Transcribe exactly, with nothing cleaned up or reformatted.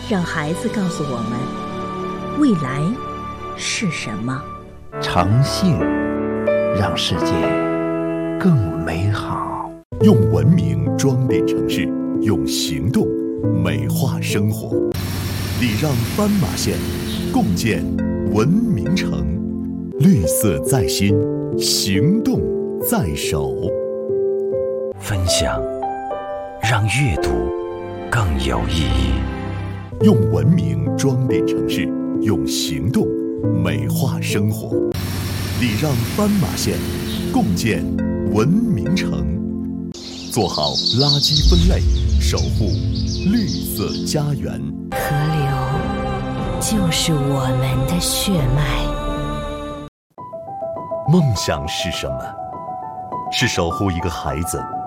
让孩子告诉我们未来是什么。 诚信让世界更美好。 用文明装点城市，用行动美化生活。礼让斑马线，共建文明城。绿色在心，行动在手。 分享让阅读更有意义。 用文明装点城市，用行动美化生活。礼让斑马线，共建文明城。做好垃圾分类，守护绿色家园。 河流就是我们的血脉。 梦想是什么？是守护一个孩子